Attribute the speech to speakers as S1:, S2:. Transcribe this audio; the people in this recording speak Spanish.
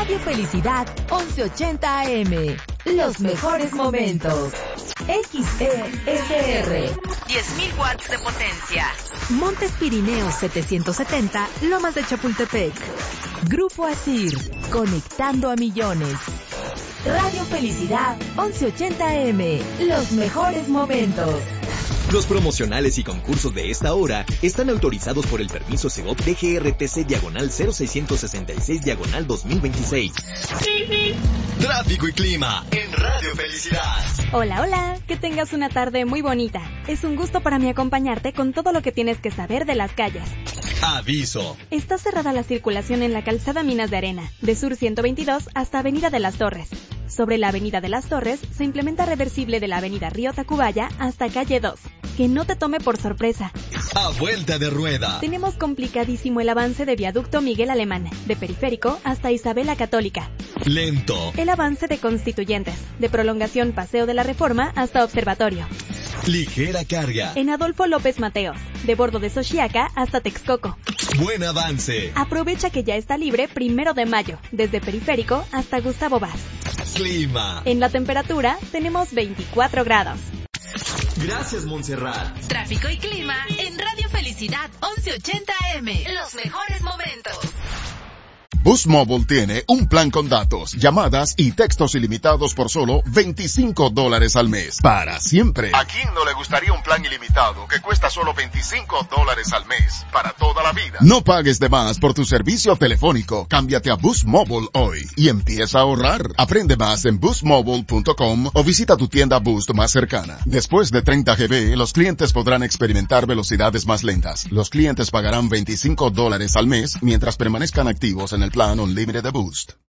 S1: Radio Felicidad 1180 AM. Los mejores momentos. XESR.
S2: 10.000 watts de potencia.
S1: Montes Pirineos 770, Lomas de Chapultepec. Grupo Asir, conectando a millones. Radio Felicidad 1180 AM. Los mejores momentos.
S3: Los promocionales y concursos de esta hora están autorizados por el permiso Segov DGRTC/0666/2026.
S4: Tráfico y clima en Radio Felicidad.
S5: Hola, hola, que tengas una tarde muy bonita. Es un gusto para mí acompañarte con todo lo que tienes que saber de las calles.
S4: Aviso.
S5: Está cerrada la circulación en la calzada Minas de Arena, de Sur 122 hasta Avenida de las Torres. Sobre la Avenida de las Torres se implementa reversible de la Avenida Río Tacubaya hasta Calle 2. Que no te tome por sorpresa.
S4: A vuelta de rueda.
S5: Tenemos complicadísimo el avance de Viaducto Miguel Alemán, de Periférico hasta Isabel la Católica.
S4: Lento.
S5: El avance de Constituyentes, de Prolongación Paseo de la Reforma hasta Observatorio.
S4: Ligera carga.
S5: En Adolfo López Mateos, de Bordo de Xochiaca hasta Texcoco.
S4: Buen avance.
S5: Aprovecha que ya está libre 1 de mayo, desde Periférico hasta Gustavo Vaz.
S4: Clima.
S5: En la temperatura tenemos 24 grados.
S4: Gracias, Montserrat.
S2: Tráfico y clima en Radio Felicidad 1180 AM. Los mejores momentos.
S6: Boost Mobile tiene un plan con datos, llamadas y textos ilimitados por solo $25 al mes. Para siempre. ¿A quién no le gustaría un plan ilimitado que cuesta solo $25 al mes? Para toda la vida. No pagues de más por tu servicio telefónico. Cámbiate a Boost Mobile hoy y empieza a ahorrar. Aprende más en boostmobile.com o visita tu tienda Boost más cercana. Después de 30 GB, los clientes podrán experimentar velocidades más lentas. Los clientes pagarán $25 al mes mientras permanezcan activos en el plan Unlimited de Boost.